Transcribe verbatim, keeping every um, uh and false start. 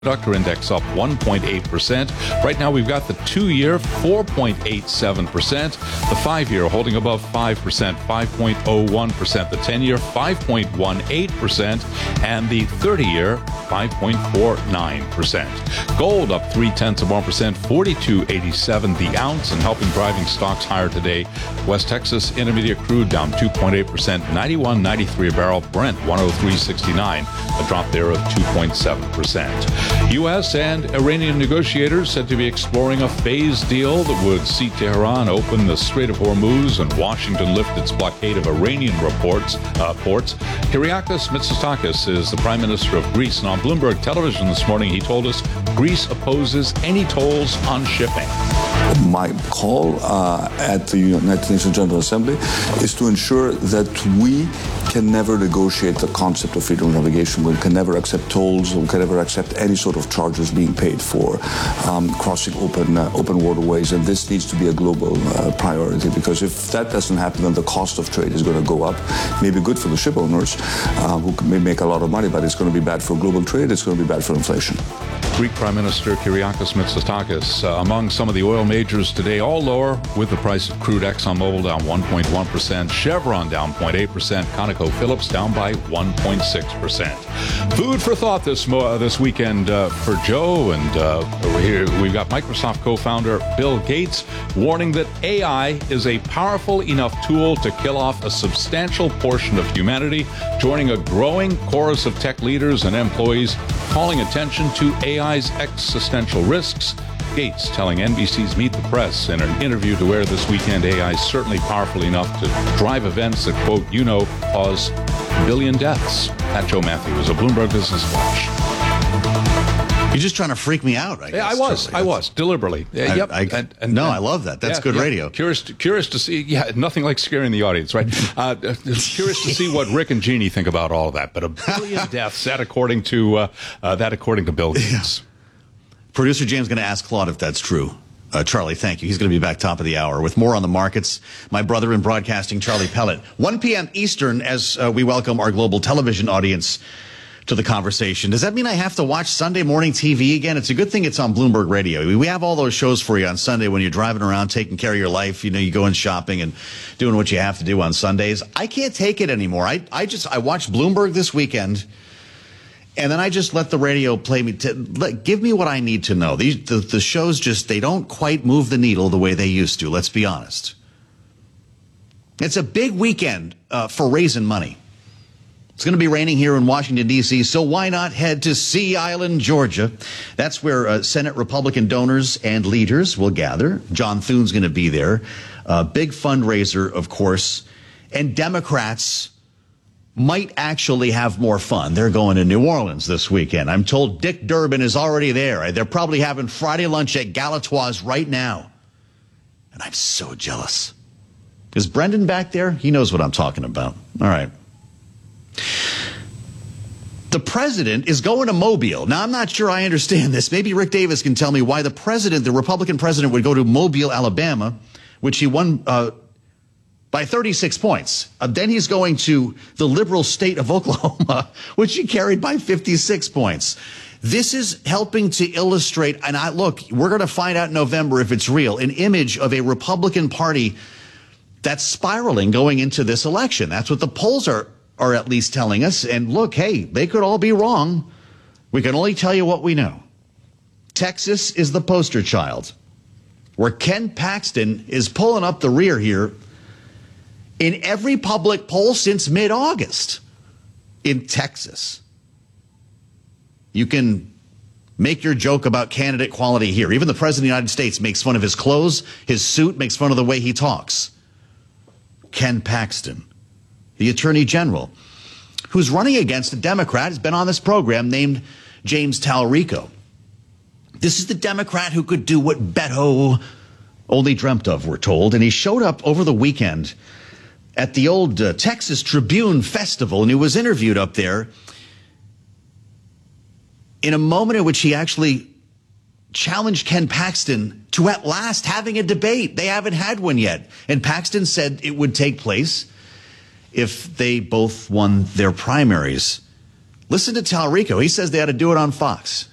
Semiconductor index up one point eight percent. Right now we've got the two-year four point eight seven percent, the five-year holding above five percent, five point oh one percent, the ten-year five point one eight percent, and the thirty-year five point four nine percent. Gold up three-tenths of one percent, forty-two eighty-seven the ounce, and helping driving stocks higher today. West Texas Intermediate crude down two point eight percent, ninety-one ninety-three a barrel. Brent one oh three sixty-nine, a drop there of two point seven percent. U S and Iranian negotiators said to be exploring a phased deal that would see Tehran open the Strait of Hormuz and Washington lift its blockade of Iranian reports, uh, ports. Kyriakos Mitsotakis is the Prime Minister of Greece, and on Bloomberg Television this morning he told us Greece opposes any tolls on shipping. My call uh, at the United Nations General Assembly is to ensure that we can never negotiate the concept of freedom of navigation. We can never accept tolls. We can never accept any sort of charges being paid for um, crossing open uh, open waterways. And this needs to be a global uh, priority, because if that doesn't happen, then the cost of trade is going to go up. Maybe good for the ship owners uh, who may make a lot of money, but it's going to be bad for global trade. It's going to be bad for inflation. Greek Prime Minister Kyriakos Mitsotakis. Uh, among some of the oil majors today, all lower, with the price of crude. ExxonMobil down one point one percent, Chevron down zero point eight percent, ConocoPhillips down by one point six percent. Food for thought this mo- uh, this weekend uh, for Joe, and uh, over here we've got Microsoft co-founder Bill Gates warning that A I is a powerful enough tool to kill off a substantial portion of humanity, joining a growing chorus of tech leaders and employees calling attention to A I's existential risks. Gates telling N B C's Meet the Press in an interview to air this weekend, A I is certainly powerful enough to drive events that, quote, you know, cause a billion deaths. Pat Joe Matthews of Bloomberg Business Watch. You're just trying to freak me out, I guess. Yeah, I was. Charlie. I was, deliberately. I, yep. I, and, and, no, and, I love that. That's yeah, good yeah. radio. Curious to, curious to see, yeah, nothing like scaring the audience, right? Uh, curious to see what Rick and Jeannie think about all of that. But a billion deaths, that according to, uh, uh, that according to Bill Gates. Yeah. Producer James is going to ask Claude if that's true. Uh, Charlie, thank you. He's going to be back top of the hour with more on the markets. My brother in broadcasting, Charlie Pellet. one p.m. Eastern, as uh, we welcome our global television audience to the conversation. Does that mean I have to watch Sunday morning T V again? It's a good thing it's on Bloomberg Radio. We have all those shows for you on Sunday when you're driving around taking care of your life. You know, you go in shopping and doing what you have to do on Sundays. I can't take it anymore. I, I just, I watched Bloomberg this weekend, and then I just let the radio play me. To, let, give me what I need to know. These, the, the shows just, they don't quite move the needle the way they used to. Let's be honest. It's a big weekend uh, for raising money. It's going to be raining here in Washington, D C, so why not head to Sea Island, Georgia? That's where uh, Senate Republican donors and leaders will gather. John Thune's going to be there. Uh, big fundraiser, of course. And Democrats might actually have more fun. They're going to New Orleans this weekend. I'm told Dick Durbin is already there. They're probably having Friday lunch at Galatoire's right now. And I'm so jealous. Is Brendan back there? He knows what I'm talking about. All right. The president is going to Mobile. Now, I'm not sure I understand this. Maybe Rick Davis can tell me why the president, the Republican president, would go to Mobile, Alabama, which he won uh, by thirty-six points. Uh, then he's going to the liberal state of Oklahoma, which he carried by fifty-six points. This is helping to illustrate, and I look, we're going to find out in November if it's real, an image of a Republican Party that's spiraling going into this election. That's what the polls are are at least telling us. And look, hey, they could all be wrong. We can only tell you what we know. Texas is the poster child, where Ken Paxton is pulling up the rear here in every public poll since mid-August in Texas. You can make your joke about candidate quality here. Even the president of the United States makes fun of his clothes, his suit, makes fun of the way he talks. Ken Paxton, the Attorney General, who's running against a Democrat, has been on this program, named James Talarico. This is the Democrat who could do what Beto only dreamt of, we're told. And he showed up over the weekend at the old uh, Texas Tribune Festival, and he was interviewed up there in a moment in which he actually challenged Ken Paxton to at last having a debate. They haven't had one yet. And Paxton said it would take place if they both won their primaries. Listen to Talarico. He says they had to do it on Fox.